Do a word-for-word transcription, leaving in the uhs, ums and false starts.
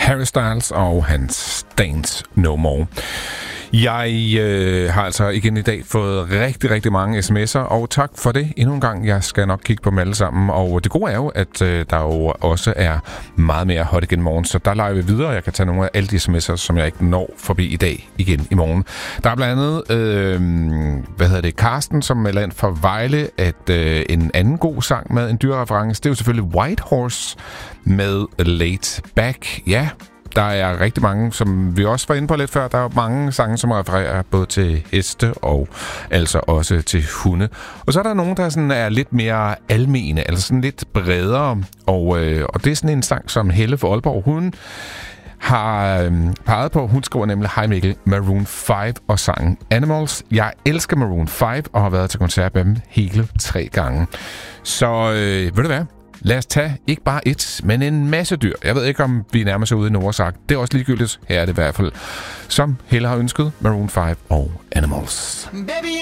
Harry Styles og hans Dance No More. Jeg øh, har altså igen i dag fået rigtig, rigtig mange sms'er, og tak for det endnu en gang. Jeg skal nok kigge på dem alle sammen, og det gode er jo, at øh, der jo også er meget mere hot igen i morgen, så der leger vi videre, og jeg kan tage nogle af alle de sms'er, som jeg ikke når forbi i dag igen i morgen. Der er blandt andet, øh, hvad hedder det, Karsten, som melder ind fra Vejle, at øh, en anden god sang med en dyrreference, det er jo selvfølgelig White Horse med Laid Back. Ja, der er rigtig mange, som vi også var inde på lidt før. Der er mange sange, som refererer både til heste og altså også til hunde. Og så er der nogen, der sådan er lidt mere almene, altså sådan lidt bredere. Og, øh, og det er sådan en sang, som Helle fra Aalborg, hun har øh, peget på. Hun skriver nemlig, hej Mikkel, Maroon fem og sangen Animals. Jeg elsker Maroon fem og har været til koncert med dem hele tre gange. Så øh, ved du hvad? Lad os tage ikke bare et, men en masse dyr. Jeg ved ikke, om vi nærmer sig ude i Nordsagt. Det er også ligegyldigt. Her er det i hvert fald, som Helle har ønsket, Maroon fem og Animals. Baby,